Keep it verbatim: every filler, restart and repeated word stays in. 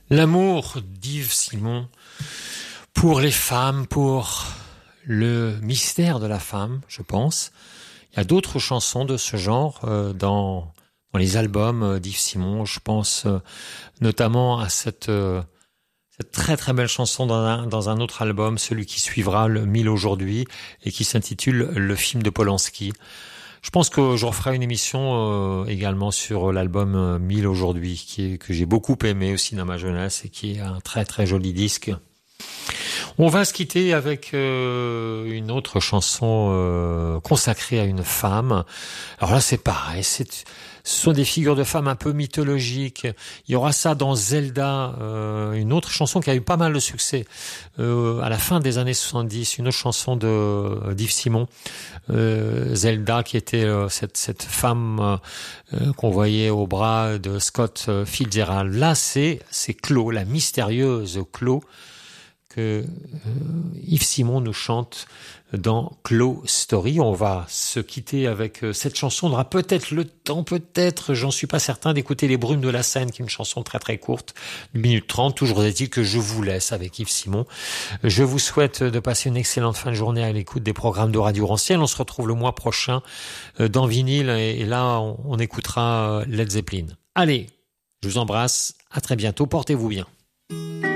L'amour d'Yves Simon pour les femmes, pour le mystère de la femme, je pense. Il y a d'autres chansons de ce genre euh, dans, dans les albums d'Yves Simon. Je pense euh, notamment à cette, euh, cette très très belle chanson dans un, dans un autre album, celui qui suivra, le mille aujourd'hui, et qui s'intitule Le film de Polanski. Je pense que je referai une émission euh, également sur l'album euh, mille aujourd'hui, qui est, que j'ai beaucoup aimé aussi dans ma jeunesse et qui est un très très joli disque. On va se quitter avec euh, une autre chanson euh, consacrée à une femme. Alors là, c'est pareil, c'est, ce sont des figures de femmes un peu mythologiques. Il y aura ça dans Zelda, euh, une autre chanson qui a eu pas mal de succès euh, à la fin des années soixante-dix, une autre chanson de d'Yves Simon, euh, Zelda, qui était euh, cette cette femme euh, qu'on voyait au bras de Scott Fitzgerald. Là, c'est c'est Chloé, la mystérieuse Chloé, que euh, Yves Simon nous chante dans Chloé Story. On va se quitter avec euh, cette chanson. On aura peut-être le temps, peut-être, j'en suis pas certain, d'écouter Les Brumes de la Seine, qui est une chanson très très courte, une minute trente. Toujours est-il que je vous laisse avec Yves Simon. Je vous souhaite de passer une excellente fin de journée à l'écoute des programmes de Radio Rancière. On se retrouve le mois prochain euh, dans Vinyle, et, et là on, on écoutera euh, Led Zeppelin. Allez, je vous embrasse, à très bientôt, portez-vous bien.